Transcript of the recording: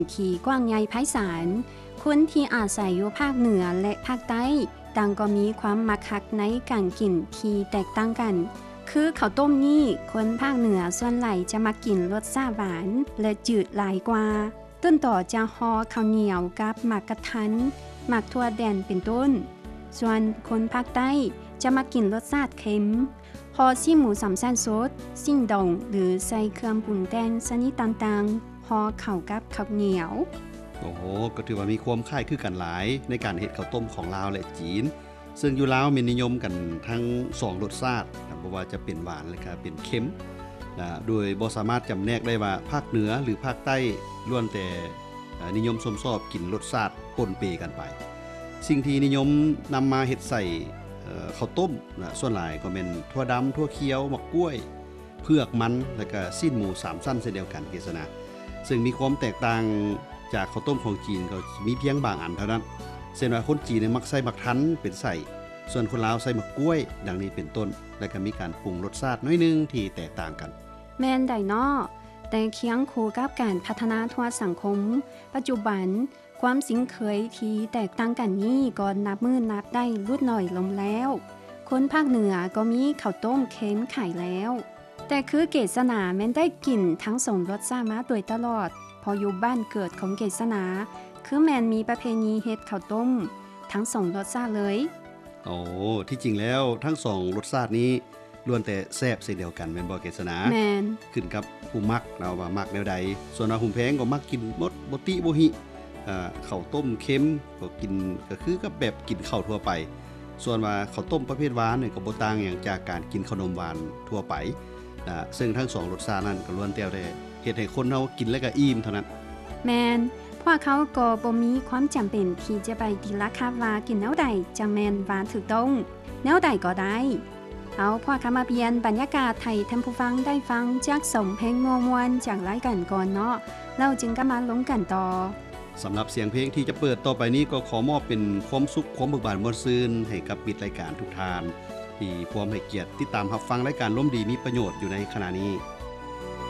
ที่กว้างใหญ่ไพศาลคนที่อาศัยอยู่ภาคเหนือและภาคใต้ต่างก็มีความมักคักในการกินที่แตกต่างกันคือข้าวต้มนี่คนภาคเหนือส่วนใหญ่จะมากินรสชาติหวานและจืดหลายกว่าต้นต่อจะห่อข้าวเหนียวกับหมากกระทันหมากทั่วแดนเป็นต้นส่วนคนภาคใต้จะมากินรสชาติเค็มห่อซี่หมูสามชั้นสดซิ่งดองหรือใส่เครื่องปรุงแต่งชนิดต่างๆห่อเข้ากับข้าวเหนียวโอ้โหก็ถือว่ามีความคล้ายคือกันหลายในการเฮ็ดข้าวต้มของลาวและจีนซึ่งอยู่ลาวมีนิยมกันทั้ง2รสชาติบ่ว่าจะเป็นหวานและก็เป็นเค็มโดยบ่สามารถจำแนกได้ว่าภาคเหนือหรือภาคใต้ล้วนแต่นิยมชอบกินรสชาติปนเปกันไปสิ่งที่นิยมนำมาเฮ็ดใส่ข้าวต้มส่วนหลายก็เป็นถั่วดำถั่วเขียวมะกล้วยเผือกมันแล้วก็สิ้นหมู3ชั้นเช่นเดียวกันเกษณะซึ่งมีความแตกต่างจากข้าวต้มของจีนก็มีเพียงบางอันเท่านั้นเช่นว่าคนจีนมักใส่มักทันเป็นใส่ส่วนคนลาวใส่มะกล้วยดังนี้เป็นต้นและก็มีการปรุงรสชาติน้อยนึงที่แตกต่างกันแม่นได้น้อแต่เคียงคู่กับการพัฒนาทั่วสังคมปัจจุบันความสิงเคยที่แตกต่างกันนี้ก็นับมือนับได้ลดน้อยลงแล้วคนภาคเหนือก็มีข้าวต้มเค็มขายแล้วแต่คือเกษณาแม้นได้กินทั้งสองรสชาติมาโดยตลอดพออยู่บ้านเกิดของเกษณาคือแมนมีประเพณีเฮ็ดข้าวต้มทั้งสองรสชาติเลยโอ้ที่จริงแล้วทั้งสองรสชาตินี้ล้วนแต่แซ่บเช่นเดียวกันแม่นบ่เกษณาแม่นขึ้นกับผู้มักเราว่ามักแนวใดส่วนว่าผู้แพงก็มักกินบ่ติบ่หิข้าวต้มเค็มก็กินก็คือกับแบบกินข้าวทั่วไปส่วนว่าข้าวต้มประเภทหวานนี่ก็บ่ต่างหยังจากการกินขนมหวานทั่วไปซึ่งทั้งสองรสชาตินั้นก็ล้วนแต่เฮ็ดให้คนเฮากินแล้วก็อิ่มเท่านั้นแม่นพวกเขาก็บ่มีความจำเป็นที่จะไปตีราคาว่ากินแนวใดจะแม่นหวานถูกต้องแนวใดก็ได้เอาพวกเขามาเปลี่ยนบรรยากาศให้ท่านผู้ฟังได้ฟังจากสมเพลงม่วนๆจากรายการก่อนเนาะเราจึงก็มาลงกันต่อสำหรับเสียงเพลงที่จะเปิดต่อไปนี้ก็ขอมอบเป็นความสุขความเบิกบานม่วนซื่นให้กับมิตรรายการทุกท่านที่พร้อมให้เกียรติติดตามรับฟังรายการล้มดีมีประโยชน์อยู่ในขณะนี้